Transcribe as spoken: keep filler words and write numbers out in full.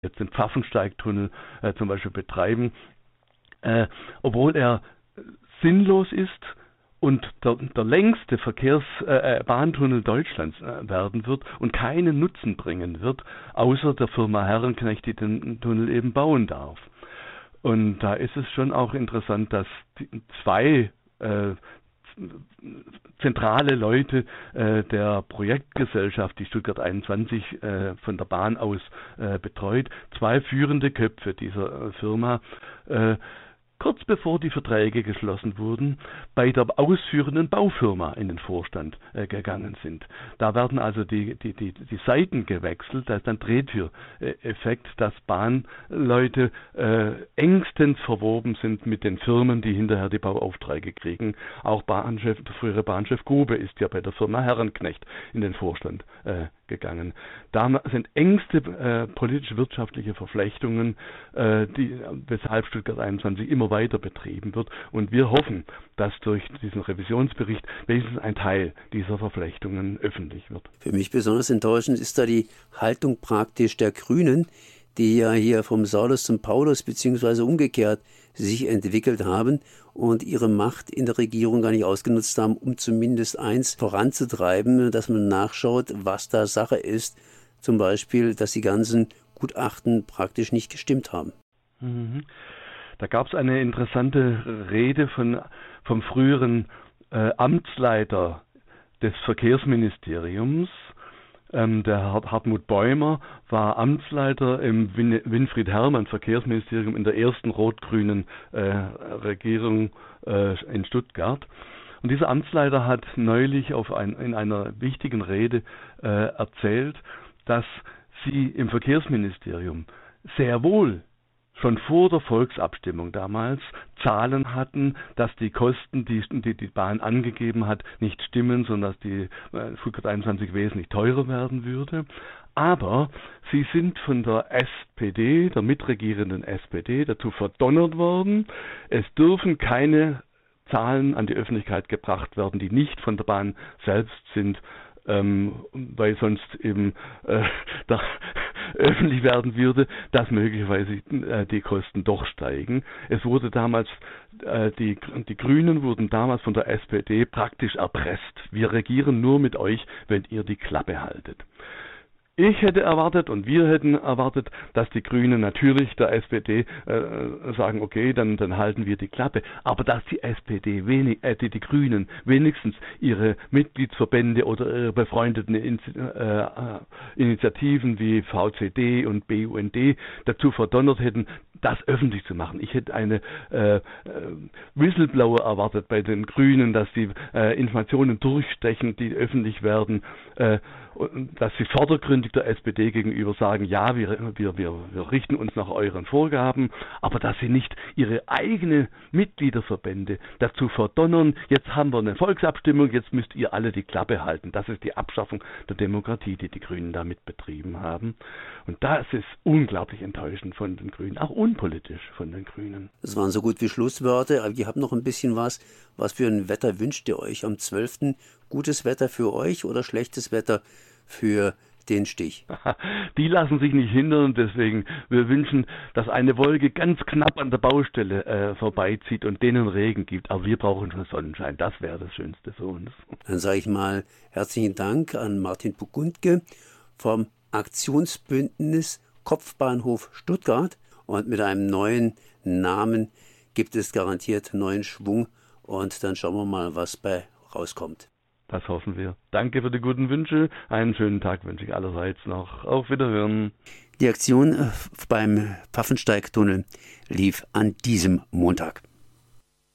jetzt den Pfaffensteigtunnel äh, zum Beispiel betreiben, äh, obwohl er sinnlos ist und der, der längste Verkehrsbahntunnel äh, Deutschlands äh, werden wird und keinen Nutzen bringen wird, außer der Firma Herrenknecht, die den Tunnel eben bauen darf. Und da ist es schon auch interessant, dass die zwei äh, zentrale Leute äh, der Projektgesellschaft, die Stuttgart einundzwanzig äh, von der Bahn aus äh, betreut, zwei führende Köpfe dieser äh, Firma, äh, kurz bevor die Verträge geschlossen wurden, bei der ausführenden Baufirma in den Vorstand äh, gegangen sind. Da werden also die, die, die, die Seiten gewechselt, da ist ein Drehtüreffekt, dass Bahnleute äh, engstens verwoben sind mit den Firmen, die hinterher die Bauaufträge kriegen. Auch Bahnchef, der frühere Bahnchef Grube ist ja bei der Firma Herrenknecht in den Vorstand äh, gegangen. Da sind engste äh, politisch-wirtschaftliche Verflechtungen, äh, die, weshalb Stuttgart einundzwanzig immer weiter betrieben wird. Und wir hoffen, dass durch diesen Revisionsbericht wenigstens ein Teil dieser Verflechtungen öffentlich wird. Für mich besonders enttäuschend ist da die Haltung praktisch der Grünen, die ja hier vom Saulus zum Paulus beziehungsweise umgekehrt sich entwickelt haben und ihre Macht in der Regierung gar nicht ausgenutzt haben, um zumindest eins voranzutreiben, dass man nachschaut, was da Sache ist. Zum Beispiel, dass die ganzen Gutachten praktisch nicht gestimmt haben. Mhm. Da gab es eine interessante Rede von, vom früheren äh, Amtsleiter des Verkehrsministeriums. Ähm, der Hartmut Bäumer war Amtsleiter im Win- Winfried Herrmann Verkehrsministerium in der ersten rot-grünen äh, Regierung äh, in Stuttgart. Und dieser Amtsleiter hat neulich auf ein, in einer wichtigen Rede äh, erzählt, dass sie im Verkehrsministerium sehr wohl schon vor der Volksabstimmung damals Zahlen hatten, dass die Kosten, die die, die Bahn angegeben hat, nicht stimmen, sondern dass die äh, Stuttgart einundzwanzig wesentlich teurer werden würde. Aber sie sind von der S P D, der mitregierenden S P D, dazu verdonnert worden, es dürfen keine Zahlen an die Öffentlichkeit gebracht werden, die nicht von der Bahn selbst sind, ähm, weil sonst eben äh, da öffentlich werden würde, dass möglicherweise äh, die Kosten doch steigen. Es wurde damals, äh, die, die Grünen wurden damals von der S P D praktisch erpresst. Wir regieren nur mit euch, wenn ihr die Klappe haltet. Ich hätte erwartet und wir hätten erwartet, dass die Grünen natürlich der S P D äh, sagen, okay, dann, dann halten wir die Klappe. Aber dass die S P D, wenig, äh, die, die Grünen wenigstens ihre Mitgliedsverbände oder ihre befreundeten In äh, Initiativen wie V C D und B U N D dazu verdonnert hätten, das öffentlich zu machen. Ich hätte eine äh, Whistleblower erwartet bei den Grünen, dass die äh, Informationen durchstechen, die öffentlich werden, äh, dass sie vordergründig der S P D gegenüber sagen, ja, wir, wir, wir, wir richten uns nach euren Vorgaben, aber dass sie nicht ihre eigenen Mitgliederverbände dazu verdonnern, jetzt haben wir eine Volksabstimmung, jetzt müsst ihr alle die Klappe halten. Das ist die Abschaffung der Demokratie, die die Grünen damit betrieben haben. Und das ist unglaublich enttäuschend von den Grünen, auch unpolitisch von den Grünen. Das waren so gut wie Schlussworte, aber ihr habt noch ein bisschen was. Was für ein Wetter wünscht ihr euch am zwölften? Gutes Wetter für euch oder schlechtes Wetter für den Stich? Die lassen sich nicht hindern, deswegen wir wünschen, dass eine Wolke ganz knapp an der Baustelle äh, vorbeizieht und denen Regen gibt. Aber wir brauchen schon Sonnenschein, das wäre das Schönste für uns. Dann sage ich mal herzlichen Dank an Martin Burgundke vom Aktionsbündnis Kopfbahnhof Stuttgart. Und mit einem neuen Namen gibt es garantiert neuen Schwung. Und dann schauen wir mal, was bei rauskommt. Das hoffen wir. Danke für die guten Wünsche. Einen schönen Tag wünsche ich allerseits noch. Auf Wiederhören. Die Aktion beim Pfaffensteigtunnel lief an diesem Montag.